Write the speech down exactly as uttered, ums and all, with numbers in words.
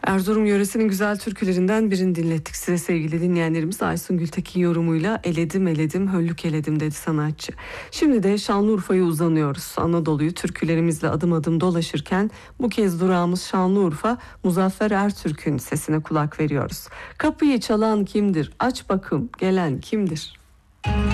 Erzurum yöresinin güzel türkülerinden birini dinlettik size sevgili dinleyenlerimiz. Aysun Gültekin yorumuyla eledim eledim höllük eledim dedi sanatçı. Şimdi de Şanlıurfa'ya uzanıyoruz. Anadolu'yu türkülerimizle adım adım dolaşırken bu kez durağımız Şanlıurfa, Muzaffer Ertürk'ün sesine kulak veriyoruz. Kapıyı çalan kimdir? Aç bakım, gelen kimdir?